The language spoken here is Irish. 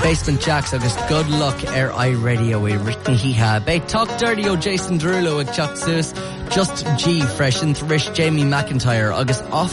Basement Jacks agus good luck radio I written he had. Bei talk dirty o Jason Derulo ag chat sus just G fresh in thrish Jamie McIntyre agus off